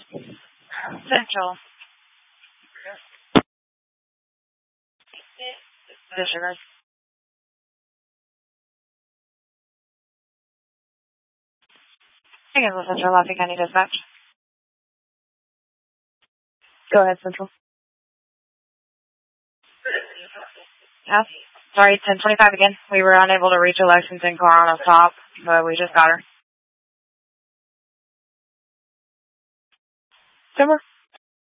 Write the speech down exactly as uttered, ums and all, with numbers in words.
Central. Disregard. I guess it's Central Lafayette County Dispatch. Go ahead, Central. Yes. Sorry, ten twenty-five again. We were unable to reach a Lexington car on a stop, but we just got her. Timber?